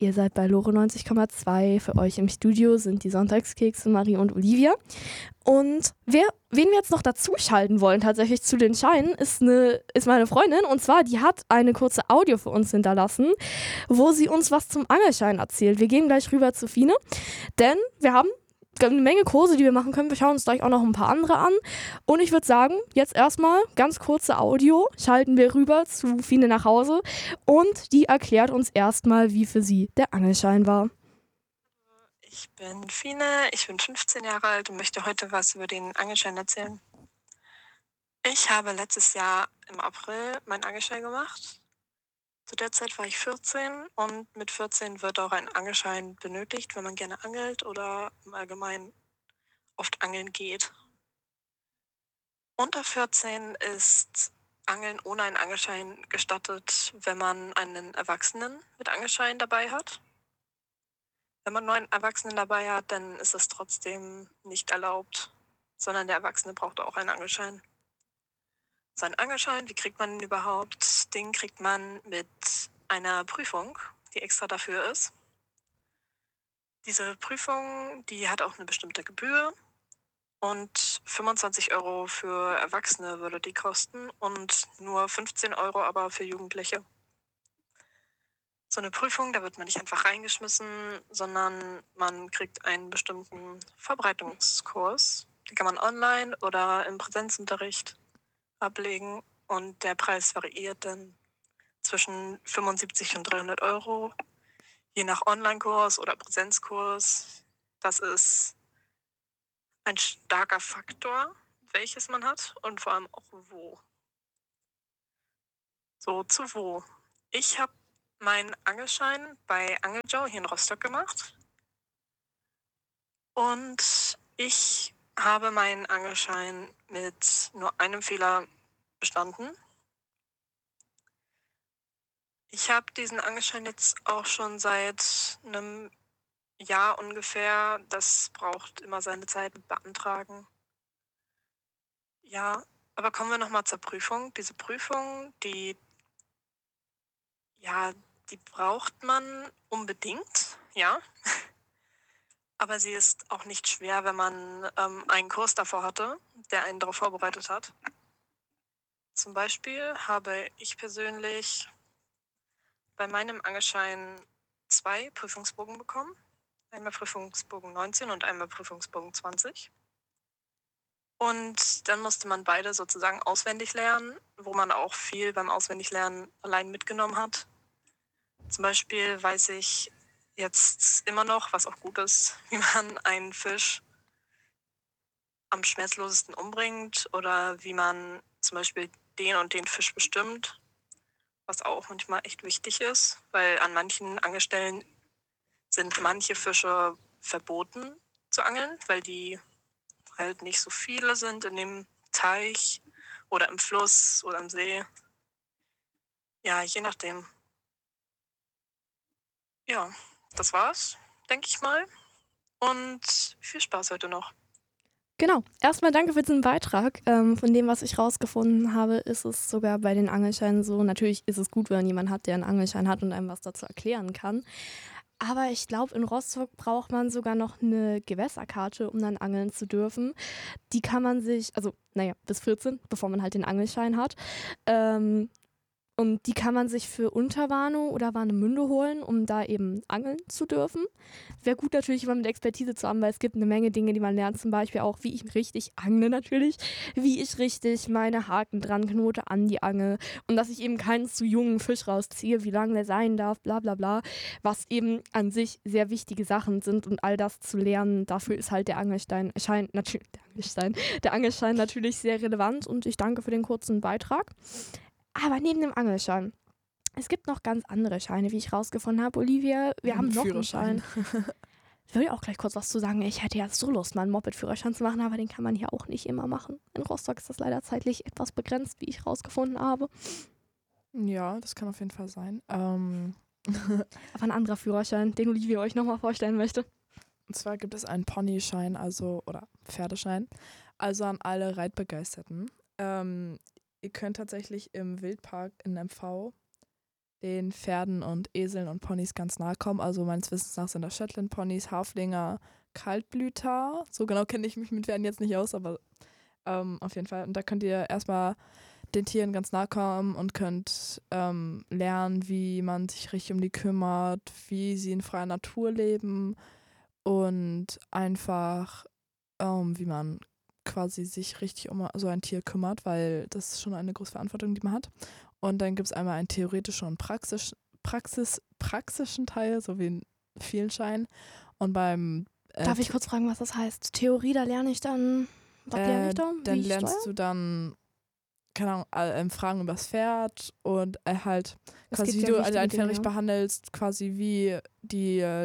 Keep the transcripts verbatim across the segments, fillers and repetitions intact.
Ihr seid bei Lore neunzig Komma zwei. Für euch im Studio sind die Sonntagskekse Marie und Olivia. Und wer, wen wir jetzt noch dazu schalten wollen, tatsächlich zu den Scheinen, ist, eine, ist meine Freundin. Und zwar, die hat eine kurze Audio für uns hinterlassen, wo sie uns was zum Angelschein erzählt. Wir gehen gleich rüber zu Fine, denn wir haben eine Menge Kurse, die wir machen können. Wir schauen uns gleich auch noch ein paar andere an. Und ich würde sagen, jetzt erstmal ganz kurze Audio, schalten wir rüber zu Fine nach Hause und die erklärt uns erstmal, wie für sie der Angelschein war. Ich bin Fine, ich bin fünfzehn Jahre alt und möchte heute was über den Angelschein erzählen. Ich habe letztes Jahr im April meinen Angelschein gemacht. Zu der Zeit war ich vierzehn und mit vierzehn wird auch ein Angelschein benötigt, wenn man gerne angelt oder im Allgemeinen oft angeln geht. Unter vierzehn ist Angeln ohne einen Angelschein gestattet, wenn man einen Erwachsenen mit Angelschein dabei hat. Wenn man nur einen Erwachsenen dabei hat, dann ist es trotzdem nicht erlaubt, sondern der Erwachsene braucht auch einen Angelschein. So einen Angelschein, wie kriegt man den überhaupt? Den kriegt man mit einer Prüfung, die extra dafür ist. Diese Prüfung, die hat auch eine bestimmte Gebühr und fünfundzwanzig Euro für Erwachsene würde die kosten und nur fünfzehn Euro aber für Jugendliche. So eine Prüfung, da wird man nicht einfach reingeschmissen, sondern man kriegt einen bestimmten Vorbereitungskurs. Den kann man online oder im Präsenzunterricht ablegen und der Preis variiert dann zwischen fünfundsiebzig und dreihundert Euro, je nach Online-Kurs oder Präsenzkurs. Das ist ein starker Faktor, welches man hat und vor allem auch wo. So, zu wo? Ich habe meinen Angelschein bei Angeljoe hier in Rostock gemacht und ich habe meinen Angelschein mit nur einem Fehler bestanden. Ich habe diesen Angelschein jetzt auch schon seit einem Jahr ungefähr. Das braucht immer seine Zeit mit Beantragen. Ja, aber kommen wir nochmal zur Prüfung. Diese Prüfung, die, ja, die braucht man unbedingt, ja. Aber sie ist auch nicht schwer, wenn man ähm, einen Kurs davor hatte, der einen darauf vorbereitet hat. Zum Beispiel habe ich persönlich bei meinem Angelschein zwei Prüfungsbogen bekommen. Einmal Prüfungsbogen neunzehn und einmal Prüfungsbogen zwanzig. Und dann musste man beide sozusagen auswendig lernen, wo man auch viel beim Auswendiglernen allein mitgenommen hat. Zum Beispiel weiß ich jetzt immer noch, was auch gut ist, wie man einen Fisch am schmerzlosesten umbringt oder wie man zum Beispiel den und den Fisch bestimmt, was auch manchmal echt wichtig ist, weil an manchen Angelstellen sind manche Fische verboten zu angeln, weil die halt nicht so viele sind in dem Teich oder im Fluss oder im See. Ja, je nachdem. Ja, das war's, denke ich mal. Und viel Spaß heute noch. Genau, erstmal danke für diesen Beitrag. Ähm, von dem, was ich rausgefunden habe, ist es sogar bei den Angelscheinen so. Natürlich ist es gut, wenn man jemanden hat, der einen Angelschein hat und einem was dazu erklären kann. Aber ich glaube, in Rostock braucht man sogar noch eine Gewässerkarte, um dann angeln zu dürfen. Die kann man sich, also naja, bis vierzehn, bevor man halt den Angelschein hat. Ähm, und die kann man sich für Unterwarnow oder Warnemünde holen, um da eben angeln zu dürfen. Wäre gut natürlich, jemand mit Expertise zu haben, weil es gibt eine Menge Dinge, die man lernt. Zum Beispiel auch, wie ich richtig angle natürlich, wie ich richtig meine Haken dran knote an die Angel und dass ich eben keinen zu jungen Fisch rausziehe, wie lange der sein darf, bla bla bla. Was eben an sich sehr wichtige Sachen sind und all das zu lernen, dafür ist halt der Angelstein, Schein, natürlich, der Angelstein, der Angelschein natürlich sehr relevant und ich danke für den kurzen Beitrag. Aber neben dem Angelschein, es gibt noch ganz andere Scheine, wie ich rausgefunden habe. Olivia, wir haben noch einen Schein. Ich will auch gleich kurz was zu sagen. Ich hätte ja so Lust, mal einen Moped-Führerschein zu machen, aber den kann man hier auch nicht immer machen. In Rostock ist das leider zeitlich etwas begrenzt, wie ich rausgefunden habe. Ja, das kann auf jeden Fall sein. Ähm aber ein anderer Führerschein, den Olivia euch nochmal vorstellen möchte. Und zwar gibt es einen Ponyschein, also oder Pferdeschein, also an alle Reitbegeisterten. Ähm, ihr könnt tatsächlich im Wildpark in M V den Pferden und Eseln und Ponys ganz nahe kommen. Also meines Wissens nach sind das Shetland-Ponys, Haflinger, Kaltblüter. So genau kenne ich mich mit Pferden jetzt nicht aus, aber ähm, auf jeden Fall. Und da könnt ihr erstmal den Tieren ganz nahe kommen und könnt ähm, lernen, wie man sich richtig um die kümmert, wie sie in freier Natur leben und einfach, ähm, wie man quasi sich richtig um so ein Tier kümmert, weil das ist schon eine große Verantwortung, die man hat. Und dann gibt es einmal einen theoretischen und Praxis, Praxis, praxischen Teil, so wie in vielen Scheinen. Und beim äh, Darf ich kurz fragen, was das heißt? Theorie, da lerne ich dann, was lerne ich äh, da? dann Wie ich lernst steuere? du dann, keine Ahnung, äh, Fragen über das Pferd und äh, halt Es quasi, gibt wie ja du also ein wichtige Pferd richtig Dinge. behandelst, quasi wie die äh,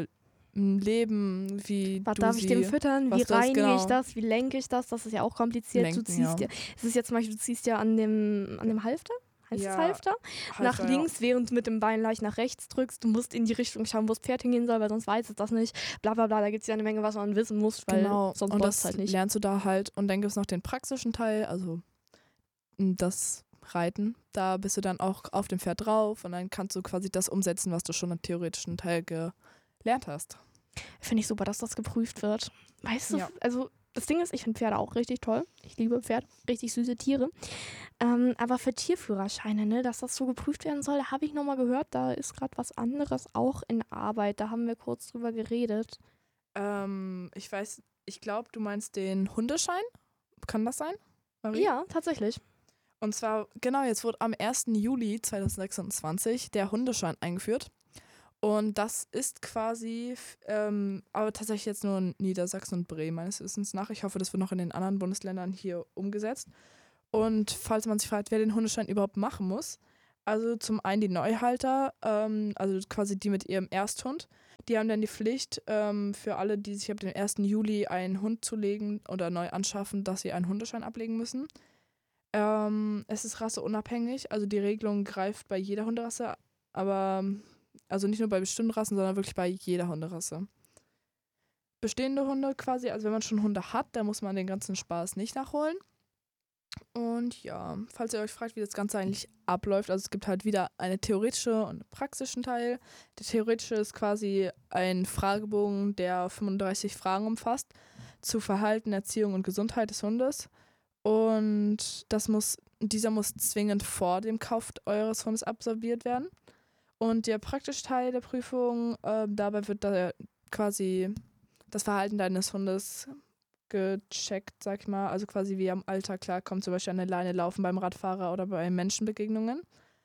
leben, wie Was du darf ich dem sie füttern? was Wie das reinige ich genau das? Wie lenke ich das? Das ist ja auch kompliziert. lenken, du ziehst ja, ja. es ist jetzt zum Beispiel, du ziehst ja an dem, an dem Halfter, heißt Ja, es Halfter? Nach Halfter, links, während du mit dem Bein leicht nach rechts drückst. Du musst in die Richtung schauen, wo das Pferd hingehen soll, weil sonst weiß es das nicht. Bla bla bla, da gibt es ja eine Menge, was man wissen muss, weil genau. sonst Und läuft es das halt nicht. lernst du da halt. Und dann gibt es noch den praktischen Teil, also m, das Reiten. Da bist du dann auch auf dem Pferd drauf und dann kannst du quasi das umsetzen, was du schon im theoretischen Teil gelernt hast. Finde ich super, dass das geprüft wird. Weißt du, Ja. also das Ding ist, ich finde Pferde auch richtig toll. Ich liebe Pferde, richtig süße Tiere. Ähm, aber für Tierführerscheine, ne, dass das so geprüft werden soll, habe ich nochmal gehört, da ist gerade was anderes auch in Arbeit. Da haben wir kurz drüber geredet. Ähm, ich weiß, ich glaube, du meinst den Hundeschein. Kann das sein, Marie? Ja, tatsächlich. Und zwar, genau, jetzt wurde am ersten Juli zweitausendsechsundzwanzig der Hundeschein eingeführt. Und das ist quasi, f- ähm, aber tatsächlich jetzt nur in Niedersachsen und Bremen meines Wissens nach. Ich hoffe, das wird noch in den anderen Bundesländern hier umgesetzt. Und falls man sich fragt, wer den Hundeschein überhaupt machen muss, also zum einen die Neuhalter, ähm, also quasi die mit ihrem Ersthund, die haben dann die Pflicht ähm, für alle, die sich ab dem ersten Juli einen Hund zulegen oder neu anschaffen, dass sie einen Hundeschein ablegen müssen. Ähm, es ist rasseunabhängig, also die Regelung greift bei jeder Hunderasse, aber also nicht nur bei bestimmten Rassen, sondern wirklich bei jeder Hunderasse. Bestehende Hunde quasi, also wenn man schon Hunde hat, dann muss man den ganzen Spaß nicht nachholen. Und ja, falls ihr euch fragt, wie das Ganze eigentlich abläuft, also es gibt halt wieder eine theoretische und einen praktischen Teil. Der theoretische ist quasi ein Fragebogen, der fünfunddreißig Fragen umfasst zu Verhalten, Erziehung und Gesundheit des Hundes. Und das muss, dieser muss zwingend vor dem Kauf eures Hundes absolviert werden. Und der praktische Teil der Prüfung, äh, dabei wird da quasi das Verhalten deines Hundes gecheckt, sag ich mal. Also quasi wie er im Alltag klarkommt, zum Beispiel an der Leine laufen beim Radfahrer oder bei Menschenbegegnungen.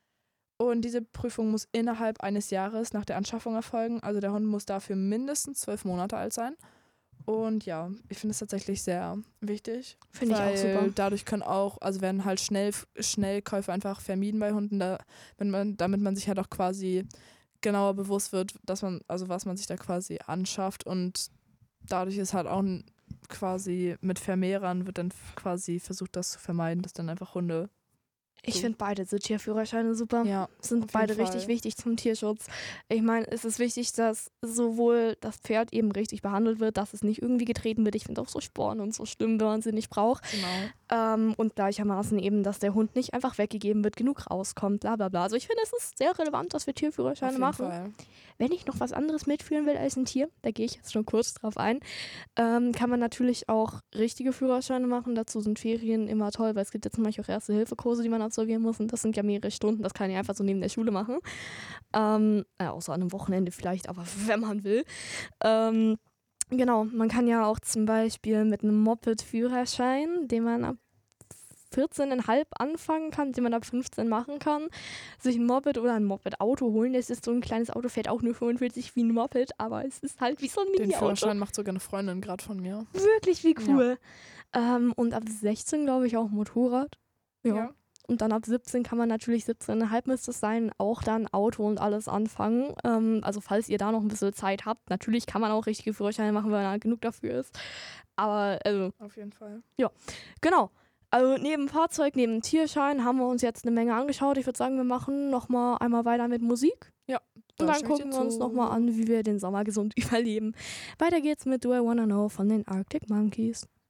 Und diese Prüfung muss innerhalb eines Jahres nach der Anschaffung erfolgen. Also der Hund muss dafür mindestens zwölf Monate alt sein. Und ja, ich finde es tatsächlich sehr wichtig. Finde ich auch weil super. dadurch können auch, also werden halt schnell, Schnellkäufe einfach vermieden bei Hunden, da, wenn man, damit man sich halt auch quasi genauer bewusst wird, dass man, also was man sich da quasi anschafft. Und dadurch ist halt auch ein, quasi mit Vermehrern wird dann quasi versucht, das zu vermeiden, dass dann einfach Hunde. Ich So. finde beide so Tierführerscheine super. Ja, Sind auf jeden beide Fall. richtig wichtig zum Tierschutz. Ich meine, es ist wichtig, dass sowohl das Pferd eben richtig behandelt wird, dass es nicht irgendwie getreten wird. Ich finde auch so Sporen und so schlimm, wenn man sie nicht braucht. Genau. Ähm, und gleichermaßen eben, dass der Hund nicht einfach weggegeben wird, genug rauskommt, bla bla bla. Also ich finde, es ist sehr relevant, dass wir Auf Tierführerscheine jeden machen. Fall. Wenn ich noch was anderes mitführen will als ein Tier, da gehe ich jetzt schon kurz drauf ein, ähm, kann man natürlich auch richtige Führerscheine machen. Dazu sind Ferien immer toll, weil es gibt jetzt zum Beispiel auch Erste-Hilfe-Kurse, die man absolvieren muss. Und das sind ja mehrere Stunden. Das kann ich einfach so neben der Schule machen. Ähm, äh, außer an einem Wochenende vielleicht, aber wenn man will. Ähm, genau, man kann ja auch zum Beispiel mit einem Moped-Führerschein, den man ab vierzehn Komma fünf anfangen kann, den man ab fünfzehn machen kann, sich ein Moped oder ein Moped-Auto holen. Das ist so ein kleines Auto, fährt auch nur fünfundvierzig wie ein Moped, aber es ist halt wie so ein Den Mini-Auto. Führerschein macht sogar eine Freundin gerade von mir. Wirklich, wie cool. Ähm, und ab sechzehn, glaube ich, auch Motorrad. Ja. Ja. Und dann ab siebzehn kann man natürlich, siebzehn Komma fünf müsste es sein, auch dann Auto und alles anfangen. Ähm, also falls ihr da noch ein bisschen Zeit habt, natürlich kann man auch richtige Führerscheine machen, wenn man genug dafür ist. Aber, also, Auf jeden Fall. genau. Also neben Fahrzeug, neben Tierschein haben wir uns jetzt eine Menge angeschaut. Ich würde sagen, wir machen nochmal einmal weiter mit Musik. Ja. Und da dann stimme ich gucken dir wir uns zu. nochmal an, wie wir den Sommer gesund überleben. Weiter geht's mit Do I Wanna Know von den Arctic Monkeys.